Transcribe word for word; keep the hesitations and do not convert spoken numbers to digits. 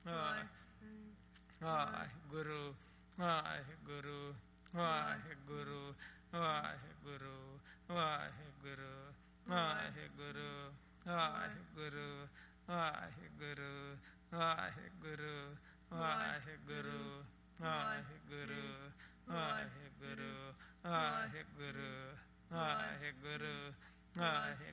Waheguru Waheguru Waheguru Waheguru Waheguru Waheguru Waheguru Waheguru Waheguru Waheguru Waheguru Waheguru Waheguru Waheguru Waheguru Waheguru